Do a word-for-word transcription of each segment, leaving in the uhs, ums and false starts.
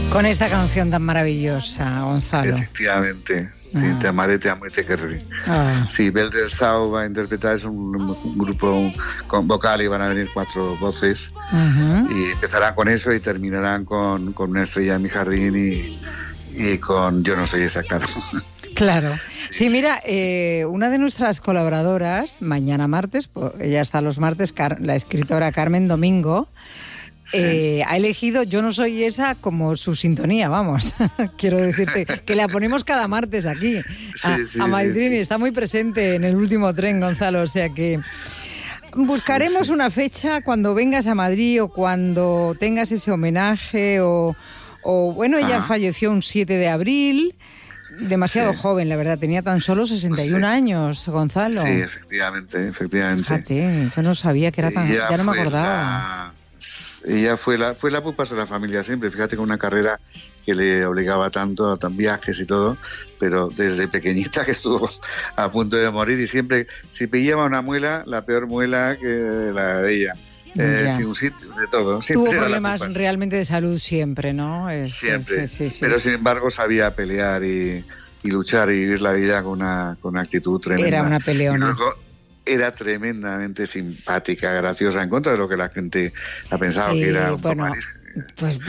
Con esta canción tan maravillosa, Gonzalo. Efectivamente. Ah. Sí, te amaré, te amo y te querré. Ah. Sí, Bel del Sau va a interpretar, es un, un grupo un, con vocal y van a venir cuatro voces. Uh-huh. Y empezarán con eso y terminarán con, con Una estrella en mi jardín y, y con Yo no soy esa, claro. Claro. Sí, mira, eh, una de nuestras colaboradoras, mañana martes, pues, ella está los martes, Car- la escritora Carmen Domingo, Sí. eh, ha elegido Yo no soy esa como su sintonía, vamos. Quiero decirte que la ponemos cada martes aquí. Sí, a, sí, a sí, Maitrini, sí. está muy presente en el último tren, Gonzalo, o sea que buscaremos Sí, sí. una fecha cuando vengas a Madrid o cuando tengas ese homenaje o, o bueno, ella Ajá. falleció un siete de abril. Demasiado Sí. joven, la verdad. Tenía tan solo sesenta y un Sí. años, Gonzalo. Sí, efectivamente, efectivamente. Fíjate, yo no sabía que era tan... Ella Ya no me fue acordaba. la- ella fue la, fue la pupas de la familia siempre, fíjate, con una carrera que le obligaba tanto a tan viajes y todo, pero desde pequeñita que estuvo a punto de morir y siempre, si pillaba una muela, la peor muela que la de ella. Eh, Ya. sin un sitio, de todo. Siempre Tuvo era la problemas pupas. realmente de salud siempre, ¿no? Es- Siempre, sí, sí, sí. pero sin embargo sabía pelear y, y luchar y vivir la vida con una, con una actitud tremenda. Era una Y peleona. luego era tremendamente simpática, graciosa, en contra de lo que la gente ha pensado Sí, que era un bueno, poco aris- pues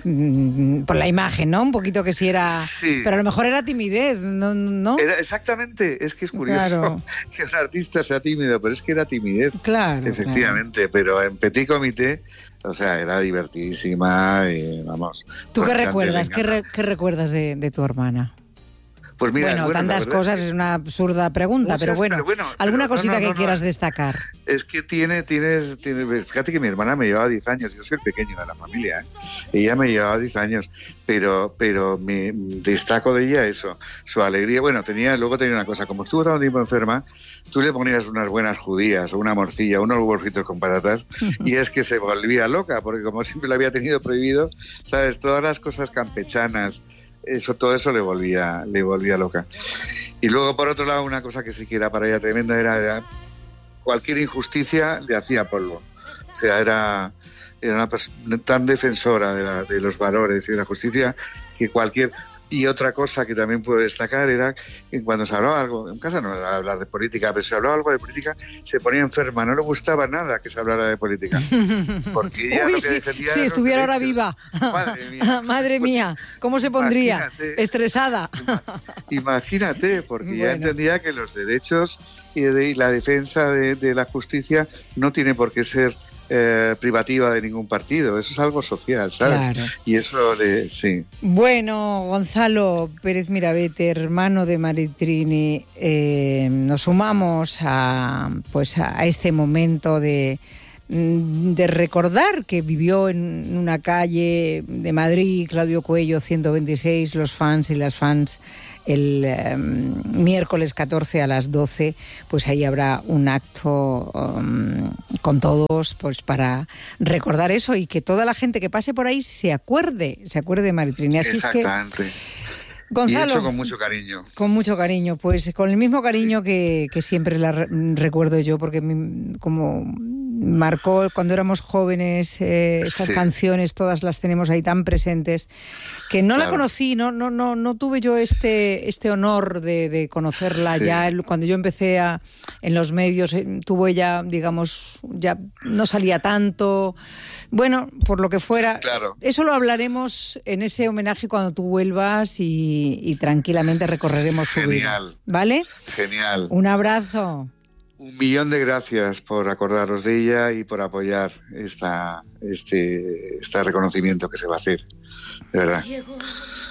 mm, por la imagen, ¿no? Un poquito que sí era... Sí. Pero a lo mejor era timidez, ¿no? ¿no? Era exactamente, es que es curioso Claro. que un artista sea tímido, pero es que era timidez, Claro, efectivamente, pero en Petit Comité, o sea, era divertidísima y vamos. claro. ¿Tú qué Constante, recuerdas? le ¿Qué, encanta. re- qué recuerdas de, de tu hermana? Pues mira, bueno, bueno, la tantas verdad cosas, es es, que- una absurda pregunta, Muchas, pero bueno, pero bueno, alguna pero no, cosita no, que no, quieras no. destacar. Es que tiene, tienes, tiene, fíjate que mi hermana me llevaba diez años, yo soy el pequeño de la familia, ¿eh? Ella me llevaba diez años, pero, pero me destaco de ella eso, su alegría. Bueno, tenía, luego tenía una cosa, como estuvo tanto tiempo enferma, tú le ponías unas buenas judías, o una morcilla, unos burritos con patatas, y es que se volvía loca, porque como siempre le había tenido prohibido, sabes, todas las cosas campechanas, eso, todo eso le volvía, le volvía loca. Y luego, por otro lado, una cosa que sí que era para ella tremenda era, era cualquier injusticia le hacía polvo. O sea, era, era una persona tan defensora de, la, de los valores y de la justicia que cualquier... Y otra cosa que también puedo destacar era que cuando se hablaba algo, en casa no era hablar de política, pero se hablaba algo de política, se ponía enferma, no le gustaba nada que se hablara de política. Porque ella Uy, lo que si, defendía si eran los estuviera ahora derechos. viva. Madre mía. Madre Pues, mía, ¿cómo se pondría? imagínate. Estresada. Imagínate, porque ya Bueno. entendía que los derechos y, de, y la defensa de, de la justicia no tiene por qué ser eh, privativa de ningún partido, eso es algo social, ¿sabes? Claro. Y eso, le, sí. Bueno, Gonzalo Pérez Mirabete, hermano de Maritrini, eh, nos sumamos a, pues a este momento de, de recordar que vivió en una calle de Madrid, Claudio Cuello, ciento veintiséis, los fans y las fans. El eh, miércoles catorce a las doce, pues ahí habrá un acto um, con todos, pues para recordar eso y que toda la gente que pase por ahí se acuerde, se acuerde de Maritrini. Así Exactamente. es que, Gonzalo, y hecho con mucho cariño. Con mucho cariño, pues con el mismo cariño sí. que, que siempre la re- recuerdo yo, porque mi, como marcó cuando éramos jóvenes eh, estas sí. canciones, todas las tenemos ahí tan presentes, que no claro. la conocí, no, no, no, no tuve yo este, este honor de, de conocerla sí. ya cuando yo empecé a, en los medios, eh, tuvo ella, digamos, ya no salía tanto, bueno, por lo que fuera, claro. eso lo hablaremos en ese homenaje cuando tú vuelvas y, y tranquilamente recorreremos su vida. Genial. ¿Vale? Genial. Un abrazo. Un millón de gracias por acordaros de ella y por apoyar esta, este, este reconocimiento que se va a hacer, de verdad.